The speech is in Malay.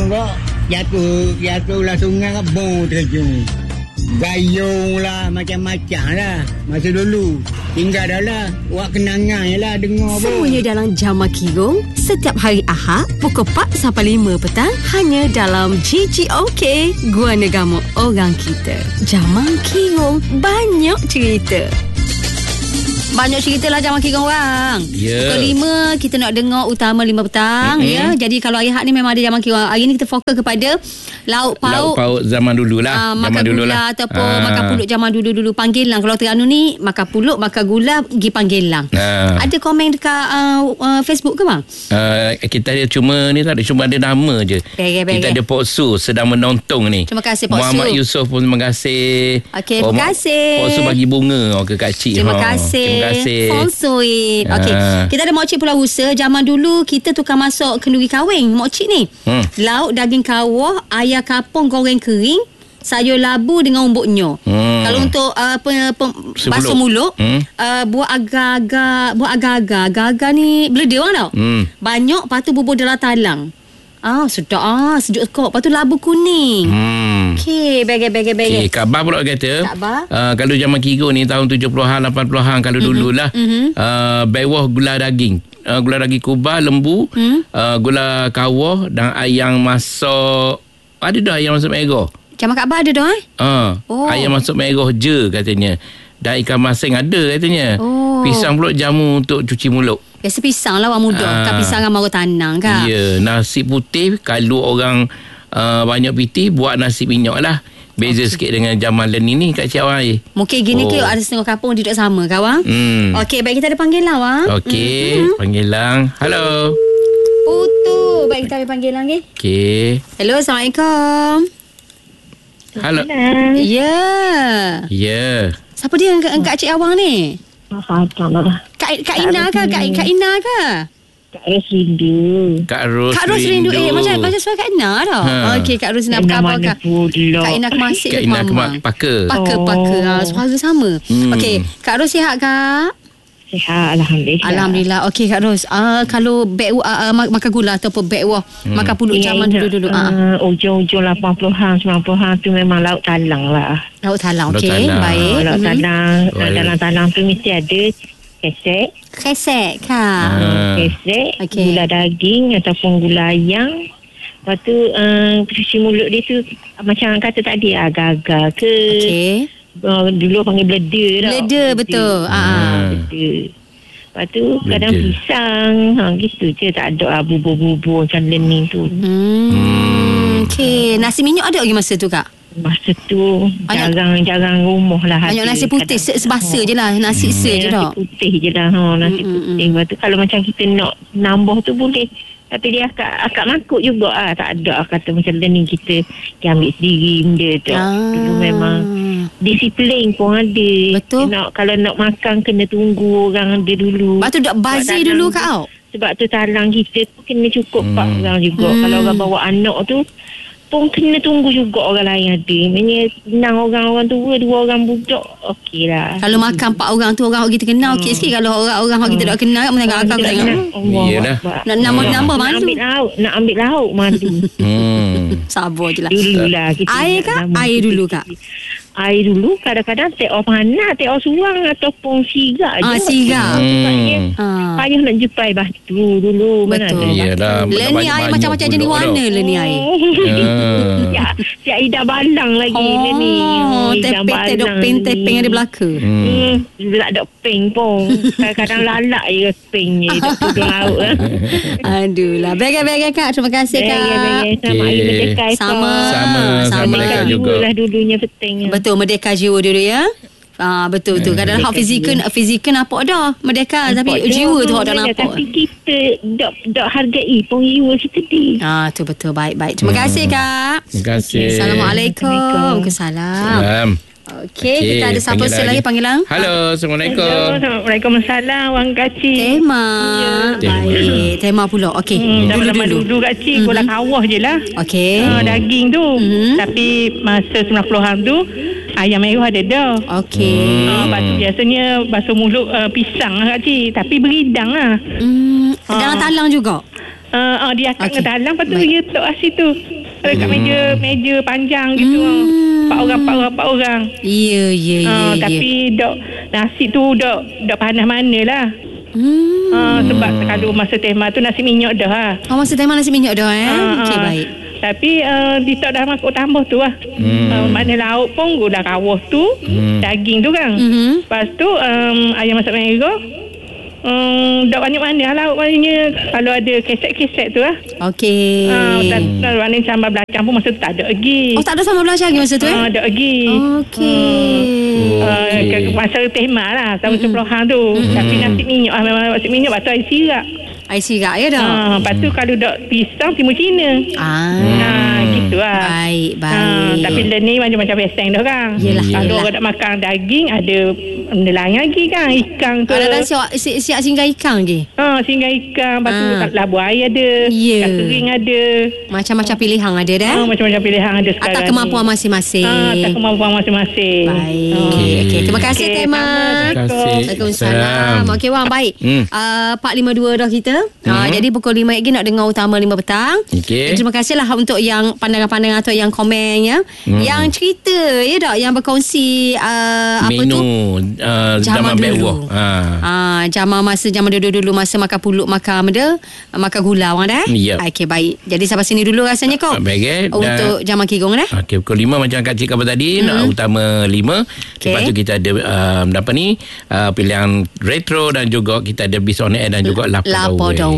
kok. Jatuh lah sungai ke bong terjun. Gayung lah, macam-macam lah. Masa dulu tinggal dah lah. Buat kenangan je lah dengar pun. Semuanya dalam Jamal Kirong. Setiap hari Ahad pukul 4 sampai 5 petang. Hanya dalam GGOK Gua Negama Orang Kita. Jamal Kirong, banyak cerita. Banyak cerita lah Jamal Kirong orang. Pukul 5 kita nak dengar utama 5 petang. Ya. Jadi kalau hari Ahad ni memang ada Jamal Kirong. Hari ni kita fokus kepada lauk pauk zaman dulu lah. Makan dulu gula lah. Ataupun makan pulut zaman dulu-dulu. Panggilang. Kalau Terengganu ni makan pulut, makan gula, pergi Panggilang. Ada komen dekat Facebook ke bang? Kita ada cuma ni tak ada, cuma ada nama je. Kita ada Pok Su sedang menonton ni. Terima kasih Pok Su. Muhammad Yusof pun terima kasih. Okey, terima kasih. Pok Su bagi bunga ke kak cik. Terima kasih. Terima kasih. So sweet. Okey, kita ada Mokcik Pulau Rusa. Zaman dulu kita tukar masuk kenduri kahwin Mokcik ni. Lauk daging kawah, ayam kapung goreng kering, sayur labu dengan umbuknya. Kalau untuk basuh mulut, buat agak-agak ni beledar orang tau. Banyak, lepas tu bubur darah talang. Sedap. Sejuk kok. Lepas tu labu kuning. Okey, bagi. Okay, Kak Bah pula kata, kalau zaman Kirong ni tahun 70-an, 80-an kalau dululah, bewah gula daging. Gula daging kubah, lembu, gula kawah dan ayam masak. Ada dah ayam masak merah. Zaman Kak Bah ada dah Ayam masak merah je katanya. Dan ikan masing ada katanya. Pisang pula jamu untuk cuci mulut. Biasa pisang lah orang muda. Kan pisang kan maru tanang kan. Ya, nasi putih kalau orang banyak piti buat nasi minyak lah. Beza sikit dengan zaman Leni ni Kak Cik Awang. Mungkin gini ke ada setengah kampung duduk sama kawan. Okey, baik kita ada panggilan awang. Okey, panggilan. Halo. Putu. Baik kita ada panggilan lagi. Okey. Hello, Assalamualaikum. Halo. Ya. Siapa dia Kak Cik Awang ni? Kak Ina ke? Kak Ina ke? Kak Ros rindu. Kak Ros rindu. Macam suara Kak Ina dah. Okey, Kak Ros nak apa Kak? Kak Ina kemasik ke Mama? Paka. Suara sama. Okey, Kak Ros sihat Kak? Sihat, Alhamdulillah. Okey Kak Ros, kalau makan gula ataupun bekwah, makan pulut zaman dulu-dulu. Ujung-ujung 80-an, 90-an tu memang lauk talang lah. Lauk talang, okey. Baik. Lauk talang. Dalam talang tu mesti ada kesek Kak. Kesek, gula daging ataupun gula ayam. Lepas tu cuci mulut dia tu macam kata tadi agak-agak ke. Okey. Dulu panggil beledar tau. Beledar, betul. Beledar. Lepas tu kadang pisang. Gitu je. Tak ada bubur-bubur macam lening tu. Okey. Nasi minyak ada lagi masa tu Kak? Masa tu jarang rumah lah. Banyak nasi putih sebasa je lah. Nasi je tak? Nasi putih je lah. Nasi putih. Lepas tu kalau macam kita nak nambah tu boleh. Tapi dia akak makut juga lah. Tak ada kata macam ni kita ambil sendiri benda tu. Dulu memang disiplin pun ada. Betul. Kalau nak makan kena tunggu orang ada dulu. Lepas tu tak bazir dulu kau. Sebab tu talang kita tu kena cukup 4 orang juga. Kalau orang bawa anak tu pun kena tunggu juga orang lain ada. Maksudnya senang orang tua, 2 orang budak, okey lah. Kalau makan 4 orang tu, orang kita kenal, okey sikit. Kalau orang kita tak kenal, tengok akak aku tengok. Iyalah. Nak nambah malu. Nak ambil lauk malu. Sabar je lah. Dululah. Air kak? Air dulu kak? Air dulu kadang-kadang teh-o panas, teh-o suang ataupun sigar je. Sigar. Payah nak jepai batu dulu. Betul. Leni air macam-macam jenis warna Leni air. Si Aida balang lagi Leni. Tepeng ada belaka. Tak ada peng pun. Kadang-kadang lalak je peng je. Tak tudung lauk. Aduh lah. Baik kak. Terima kasih kak. Sama Air Merdeka. Sama mereka juga. Lah dulunya penting. Betul, merdeka jiwa dulu ya. Betul. Kadang-kadang hak fizikal nampak dah merdeka, tapi jiwa tu hak dah nampak. Tapi kita tak hargai pun jiwa kita ni. Tu betul. Baik. Terima kasih kak. Terima kasih. Assalamualaikum. Salam. Okey, kita ada siapa lagi panggilan? Halo, Assalamualaikum. Waalaikumsalam, Wang Kacik. Baik. Tema pula. Okey. Dulu Kacik gula kawah je lah. Okey. Daging tu. Tapi masa 90-an tu ayam merah ada dah. Okey. Lepas tu biasanya basuh mulut pisang lah Kacik. Tapi beridang lah. Dalam talang juga? Dia akan talang. Lepas tu dia letak asyik tu. Dekat meja panjang gitu. 4 orang. Ya. Tapi nasi tu dok panas mana lah. Sebab kalau masa tema tu nasi minyak dah lah. Masa tema nasi minyak dah Okey, baik. Tapi dia tak dah masuk tambah tu lah. Mana lauk pun gula kawah tu, daging tu kan. Lepas tu ayam masak merah. Tak banyak mana lauk maknanya. Kalau ada keset-keset tu lah. Okey. Kalau mana sambal belacang pun masa tu tak ada lagi. Tak ada sambal belacang lagi masa tu Tak ada lagi. Okey. Masa tema lah tahun 10-an tu. Tapi nasi minyak memang nasi minyak. Lepas tu air sirap. Air sirap ya dah. Lepas tu kalau dok pisang timur Cina. Gitu lah. Baik. Tapi dia ni macam-macam western dah kan. Kalau orang nak makan daging ada nelayan lagi kan. Ikan ke. Ada siap singgah ikan lagi. Singgah ikan. Lepas tu labu air ada. Ikan kering ada. Macam-macam pilihan ada dah. Macam-macam pilihan ada sekarang. Atas kemampuan masing-masing. Atas kemampuan masing-masing. Baik. Okay. Terima kasih Tema. Waalaikumsalam. Okey Wang, baik. 4.52 dah kita. Jadi pukul 5 lagi nak dengar utama 5 petang. Terima kasihlah untuk yang pandangan-pandangan atau yang komen ya. Yang cerita ya tak, yang berkongsi menu zaman dulu. Zaman dulu masa makan pulut, makan makan gula orang dah. Okey, baik. Jadi sampai sini dulu rasanya kau. Untuk Jamal Kigong dah. Okey, pukul 5 macam Kak Cik kata tadi, utama 5. Lepas tu kita ada pilihan retro dan juga kita ada Bis on Air dan juga Lapor Dawe.